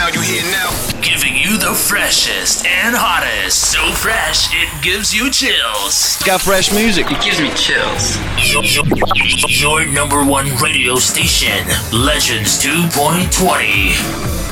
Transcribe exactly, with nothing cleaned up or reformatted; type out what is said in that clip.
now, you hear now. Giving you the freshest and hottest. So fresh, it gives you chills. Got fresh music. It gives me chills. Your, your, your number one radio station, Legends two point twenty.